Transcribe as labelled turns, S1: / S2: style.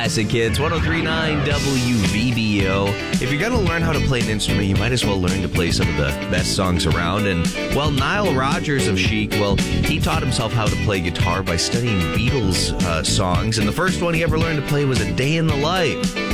S1: classic hits, 103.9 WVBO. If you're going to learn how to play an instrument, you might as well learn to play some of the best songs around. And, well, Nile Rodgers of Chic, well, he taught himself how to play guitar by studying Beatles songs. And the first one he ever learned to play was A Day in the Life.